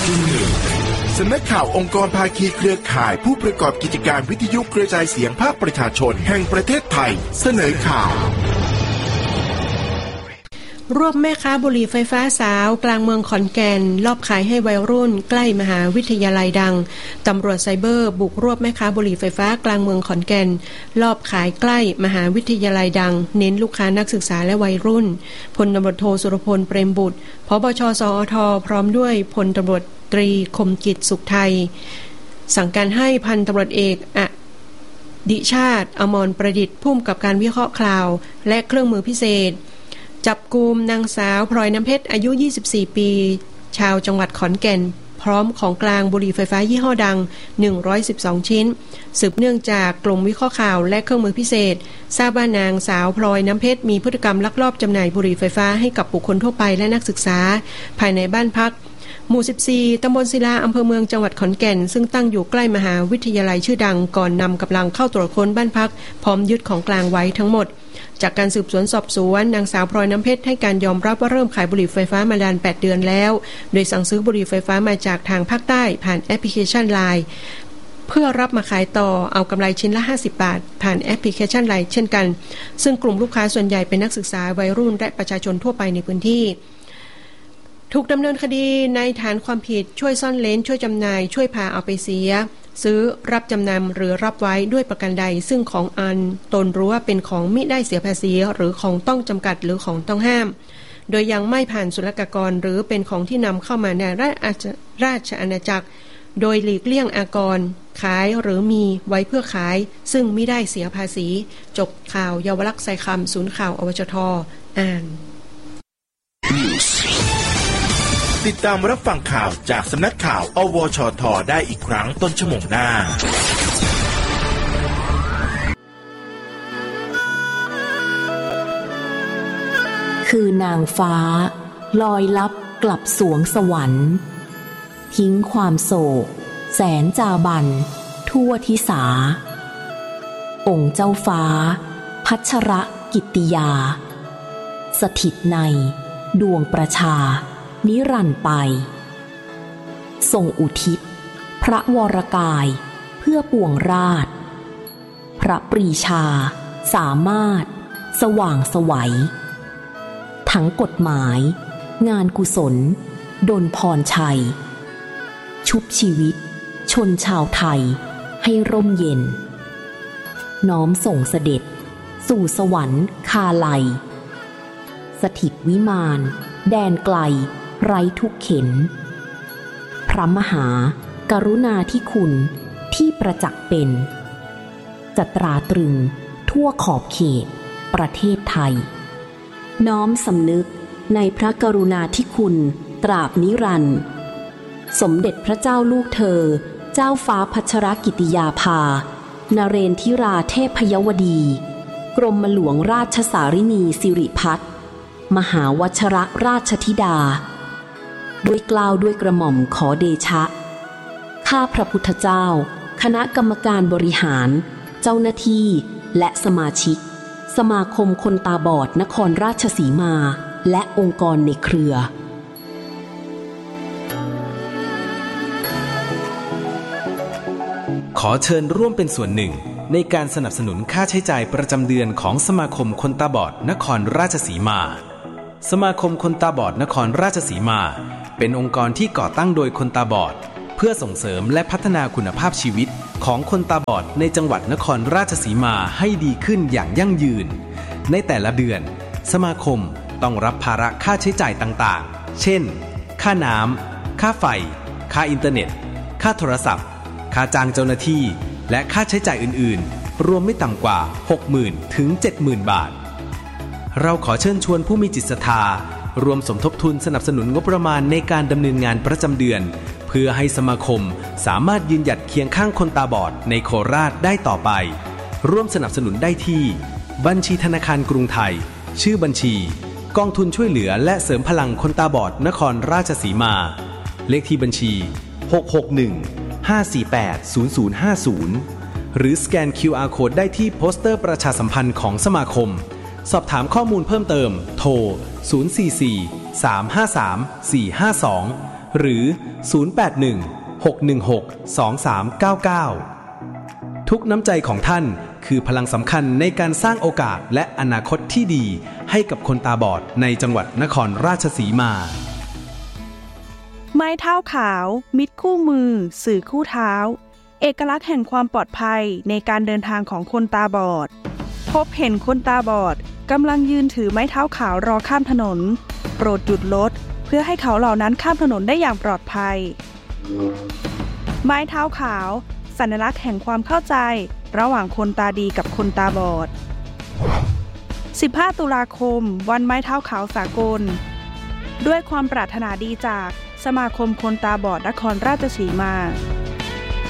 สำนักข่าวองค์กรภาคีเครือข่ายผู้ประกอบกิจการวิทยุกระจายเสียงภาคประชาชนแห่งประเทศไทยเสนอข่าวรวบแม่ค้าบุหรี่ไฟฟ้าสาวกลางเมืองขอนแก่นลอบขายให้วัยรุ่นใกล้มหาวิทยาลัยดังตำรวจไซเบอร์บุกรวบแม่ค้าบุหรี่ไฟฟ้ากลางเมืองขอนแก่นลอบขายใกล้มหาวิทยาลัยดังเน้นลูกค้านักศึกษาและวัยรุ่นพลตำรวจโทสุรพลเปรมบุตรผบชสอทพร้อมด้วยพลตำรวจตรีคมกิจสุขไทยสั่งการให้พันตำรวจเอกดิชาติอมรประดิษฐ์ผู้กำกับการวิเคราะห์ข่าวและเครื่องมือพิเศษจับกุมนางสาวพลอยน้ำเพชรอายุ24ปีชาวจังหวัดขอนแก่นพร้อมของกลางบุหรี่ไฟฟ้ายี่ห้อดัง112ชิ้นสืบเนื่องจากกลุ่มวิเคราะห์ข่าวและเครื่องมือพิเศษทราบว่านางสาวพลอยน้ำเพชรมีพฤติกรรมลักลอบจำหน่ายบุหรี่ไฟฟ้าให้กับบุคคลทั่วไปและนักศึกษาภายในบ้านพักหมู่14ตำบลศิลาอำเภอเมืองจังหวัดขอนแก่นซึ่งตั้งอยู่ใกล้มหาวิทยาลัยชื่อดังก่อนนำกำลังเข้าตรวจค้นบ้านพักพร้อมยึดของกลางไว้ทั้งหมดจากการสืบสวนสอบสวนนางสาวพลอยน้ำเพชรให้การยอมรับว่าเริ่มขายบุหรี่ไฟฟ้ามานาน8เดือนแล้วโดยสั่งซื้อบุหรี่ไฟฟ้ามาจากทางภาคใต้ผ่านแอปพลิเคชัน LINE เพื่อรับมาขายต่อเอากำไรชิ้นละ50 บาทผ่านแอปพลิเคชัน LINE เช่นกันซึ่งกลุ่มลูกค้าส่วนใหญ่เป็นนักศึกษาวัยรุ่นและประชาชนทั่วไปในพื้นที่ถูกดำเนินคดีในฐานความผิดช่วยซ่อนเร้นช่วยจำหน่ายช่วยพาเอาไปเสียซื้อรับจำนำหรือรับไว้ด้วยประการใดซึ่งของอันตนรู้ว่าเป็นของมิได้เสียภาษีหรือของต้องจำกัดหรือของต้องห้ามโดยยังไม่ผ่านศุลกากรหรือเป็นของที่นำเข้ามาในราชอาณาจักรโดยหลีกเลี่ยงอากรขายหรือมีไว้เพื่อขายซึ่งมิได้เสียภาษีจบข่าวเยาวลักษณ์ไซคำศูนย์ข่าวอวชท.อ่านติดตามรับฟังข่าวจากสำนักข่าวอวชท.ได้อีกครั้งต้นชั่วโมงหน้าคือนางฟ้าลอยลับกลับสวงสวรรค์ทิ้งความโศกแสนจาบันทั่วทิสาองค์เจ้าฟ้าพัชรกิตติยาสถิตในดวงประชานิรันดร์ไปทรงอุทิศพระวรกายเพื่อปวงราชพระปรีชาสามารถสว่างไสวทั้งกฎหมายงานกุศลดลพรชัยชุบชีวิตชนชาวไทยให้ร่มเย็นน้อมส่งเสด็จสู่สวรรค์คาไลสถิตวิมานแดนไกลไร้ทุกเข็นพระมหากรุณาธิคุณที่ประจักษ์เป็นจะตราตรึงทั่วขอบเขตประเทศไทยน้อมสำนึกในพระกรุณาธิคุณตราบนิรันดร์สมเด็จพระเจ้าลูกเธอเจ้าฟ้าพัชรกิติยาภานเรนทิราเทพยวดีกรมหลวงราชสารินีสิริพัฒน์มหาวชรราชธิดาด้วยเกล้าด้วยกระหม่อมขอเดชะข้าพระพุทธเจ้าคณะกรรมการบริหารเจ้าหน้าที่และสมาชิกสมาคมคนตาบอดนครราชสีมาและองค์กรในเครือขอเชิญร่วมเป็นส่วนหนึ่งในการสนับสนุนค่าใช้จ่ายประจำเดือนของสมาคมคนตาบอดนครราชสีมาสมาคมคนตาบอดนครราชสีมาเป็นองค์กรที่ก่อตั้งโดยคนตาบอดเพื่อส่งเสริมและพัฒนาคุณภาพชีวิตของคนตาบอดในจังหวัดนครราชสีมาให้ดีขึ้นอย่างยั่งยืนในแต่ละเดือนสมาคมต้องรับภาระค่าใช้จ่ายต่างๆเช่นค่าน้ำค่าไฟค่าอินเทอร์เน็ตค่าโทรศัพท์ค่าจ้างเจ้าหน้าที่และค่าใช้จ่ายอื่นๆรวมไม่ต่ำกว่า 60,000 ถึง 70,000 บาทเราขอเชิญชวนผู้มีจิตศรัทธารวมสมทบทุนสนับสนุนงบประมาณในการดำเนินงานประจำเดือนเพื่อให้สมาคมสามารถยืนหยัดเคียงข้างคนตาบอดในโคราชได้ต่อไปร่วมสนับสนุนได้ที่บัญชีธนาคารกรุงไทยชื่อบัญชีกองทุนช่วยเหลือและเสริมพลังคนตาบอดนครราชสีมาเลขที่บัญชี661-548-0050หรือสแกน QR Code ได้ที่โปสเตอร์ประชาสัมพันธ์ของสมาคมสอบถามข้อมูลเพิ่มเติมโทร 044-353-452 หรือ 081-616-2399 ทุกน้ำใจของท่านคือพลังสำคัญในการสร้างโอกาสและอนาคตที่ดีให้กับคนตาบอดในจังหวัดนครราชสีมาไม้เท้าขาวมิตรคู่มือสื่อคู่เท้าเอกลักษณ์แห่งความปลอดภัยในการเดินทางของคนตาบอดพบเห็นคนตาบอดกำลังยืนถือไม้เท้าขาวรอข้ามถนนโปรดหยุดรถเพื่อให้เขาเหล่านั้นข้ามถนนได้อย่างปลอดภัยไม้เท้าขาวสัญลักษณ์แห่งความเข้าใจระหว่างคนตาดีกับคนตาบอด15 ตุลาคมวันไม้เท้าขาวสากลด้วยความปรารถนาดีจากสมาคมคนตาบอดนครราชสีมา